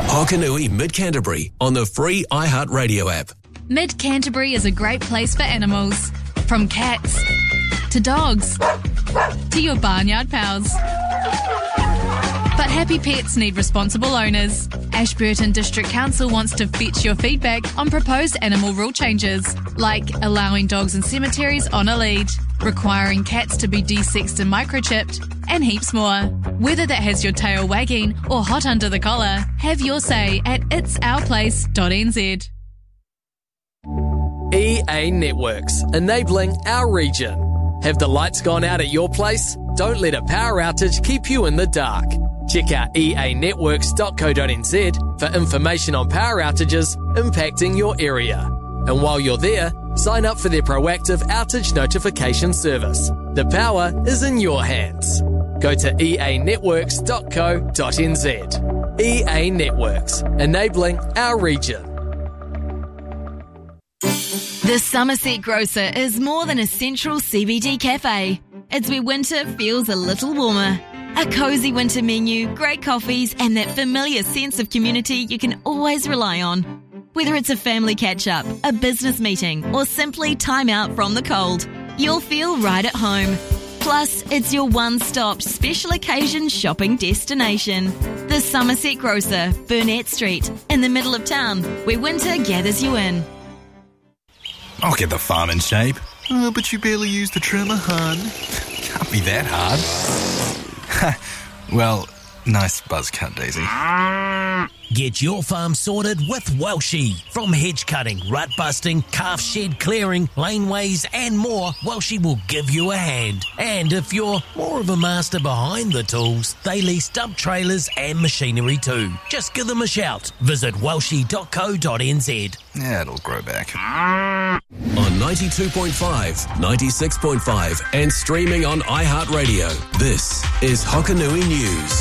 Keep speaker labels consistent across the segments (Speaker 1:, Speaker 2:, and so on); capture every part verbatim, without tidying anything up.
Speaker 1: Hokanui Mid-Canterbury on the free iHeartRadio app.
Speaker 2: Mid-Canterbury is a great place for animals. From cats to dogs to your barnyard pals. But happy pets need responsible owners. Ashburton District Council wants to fetch your feedback on proposed animal rule changes, like allowing dogs in cemeteries on a lead, requiring cats to be desexed and microchipped, and heaps more. Whether that has your tail wagging or hot under the collar, have your say at its our place dot n z.
Speaker 3: E A Networks, enabling our region. Have the lights gone out at your place? Don't let a power outage keep you in the dark. Check out e a networks dot co dot n z for information on power outages impacting your area. And while you're there, sign up for their proactive outage notification service. The power is in your hands. Go to e a networks dot co dot n z. E A Networks, enabling our region.
Speaker 2: The Somerset Grocer is more than a central C B D cafe. It's where winter feels a little warmer. A cosy winter menu, great coffees, and that familiar sense of community you can always rely on. Whether it's a family catch-up, a business meeting, or simply time out from the cold, you'll feel right at home. Plus, it's your one-stop special occasion shopping destination. The Somerset Grocer, Burnett Street, in the middle of town, where winter gathers you in.
Speaker 4: I'll get the farm in shape. Oh, but you barely use the trimmer, hun. Can't be that hard. Well, nice buzz cut, Daisy.
Speaker 5: Get your farm sorted with Welshie. From hedge cutting, rut busting, calf shed clearing, laneways and more, Welshie will give you a hand. And if you're more of a master behind the tools, they lease dump trailers and machinery too. Just give them a shout. Visit welshie dot co dot n z.
Speaker 4: Yeah, it'll grow back.
Speaker 1: On ninety-two point five, ninety-six point five and streaming on iHeartRadio. This is Hokanui News.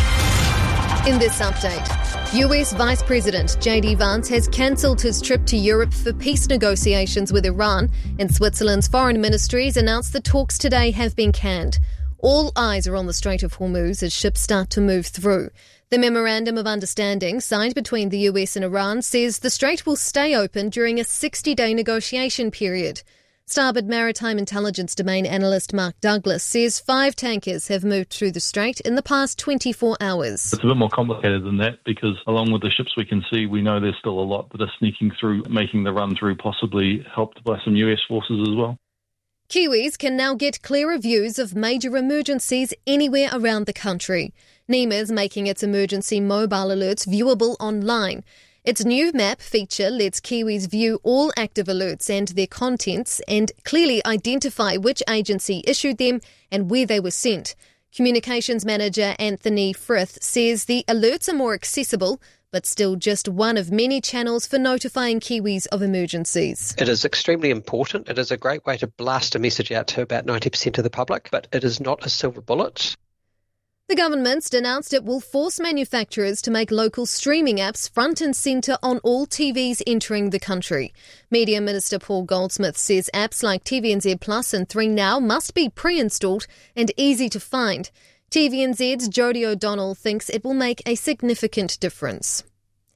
Speaker 6: In this update, U S Vice President J D Vance has cancelled his trip to Europe for peace negotiations with Iran, and Switzerland's foreign ministries announced the talks today have been canned. All eyes are on the Strait of Hormuz as ships start to move through. The Memorandum of Understanding signed between the U S and Iran says the strait will stay open during a sixty-day negotiation period. Starboard Maritime Intelligence Domain analyst Mark Douglas says five tankers have moved through the strait in the past twenty-four hours.
Speaker 7: It's a bit more complicated than that because along with the ships we can see, we know there's still a lot that are sneaking through, making the run through, possibly helped by some U S forces as well.
Speaker 6: Kiwis can now get clearer views of major emergencies anywhere around the country. NEMA is making its emergency mobile alerts viewable online. Its new map feature lets Kiwis view all active alerts and their contents and clearly identify which agency issued them and where they were sent. Communications Manager Anthony Frith says the alerts are more accessible, but still just one of many channels for notifying Kiwis of emergencies.
Speaker 8: It is extremely important. It is a great way to blast a message out to about ninety percent of the public, but it is not a silver bullet.
Speaker 6: The government's announced it will force manufacturers to make local streaming apps front and centre on all T Vs entering the country. Media Minister Paul Goldsmith says apps like T V N Z Plus and three Now must be pre-installed and easy to find. T V N Z's Jodie O'Donnell thinks it will make a significant difference.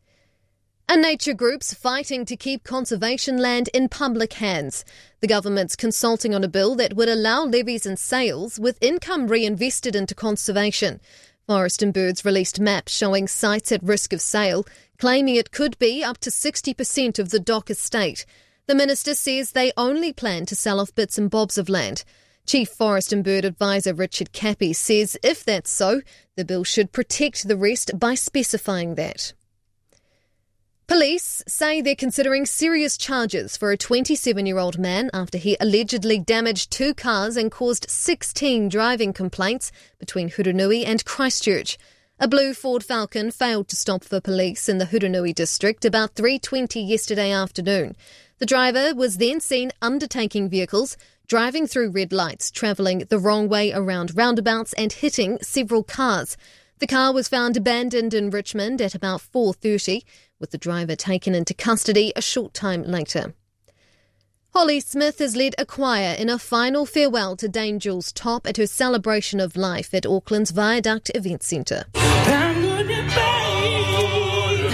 Speaker 6: And nature groups fighting to keep conservation land in public hands. The government's consulting on a bill that would allow levies and sales with income reinvested into conservation. Forest and Birds released maps showing sites at risk of sale, claiming it could be up to sixty percent of the dock estate. The minister says they only plan to sell off bits and bobs of land. Chief Forest and Bird Advisor Richard Cappy says if that's so, the bill should protect the rest by specifying that. Police say they're considering serious charges for a twenty-seven-year-old man after he allegedly damaged two cars and caused sixteen driving complaints between Hurunui and Christchurch. A blue Ford Falcon failed to stop for police in the Hurunui district about three twenty yesterday afternoon. The driver was then seen undertaking vehicles, driving through red lights, travelling the wrong way around roundabouts and hitting several cars. The car was found abandoned in Richmond at about four thirty, with the driver taken into custody a short time later. Holly Smith has led a choir in a final farewell to Dame Jules Top at her celebration of life at Auckland's Viaduct Event Centre.
Speaker 9: I'm gonna pay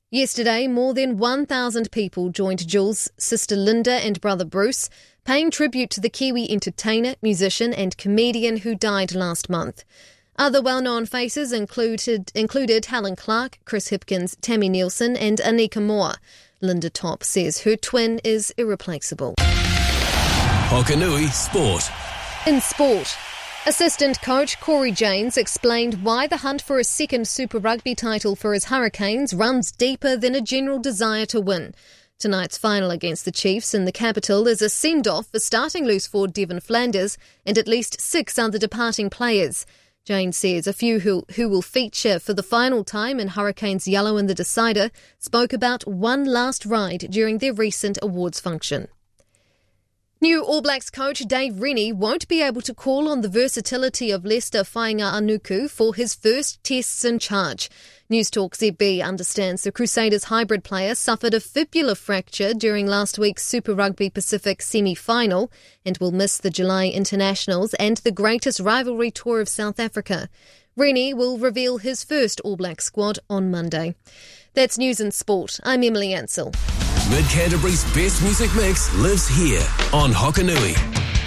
Speaker 6: Yesterday, more than one thousand people joined Jules' sister Linda and brother Bruce, paying tribute to the Kiwi entertainer, musician and comedian who died last month. Other well-known faces included included Helen Clark, Chris Hipkins, Tammy Nielsen and Anika Moore. Linda Top says her twin is irreplaceable.
Speaker 1: Hokanui Sport.
Speaker 6: In sport, assistant coach Corey Janes explained why the hunt for a second Super Rugby title for his Hurricanes runs deeper than a general desire to win. Tonight's final against the Chiefs in the capital is a send-off for starting loose forward Devon Flanders and at least six other departing players. Janes says a few who, who will feature for the final time in Hurricanes yellow in the decider spoke about one last ride during their recent awards function. New All Blacks coach Dave Rennie won't be able to call on the versatility of Leicester Fainga'a-Anuku for his first tests in charge. Newstalk Z B understands the Crusaders hybrid player suffered a fibula fracture during last week's Super Rugby Pacific semi-final and will miss the July internationals and the greatest rivalry tour of South Africa. Rennie will reveal his first All Black squad on Monday. That's news and sport. I'm Emily Ansell.
Speaker 1: Mid-Canterbury's best music mix lives here on Hokanui.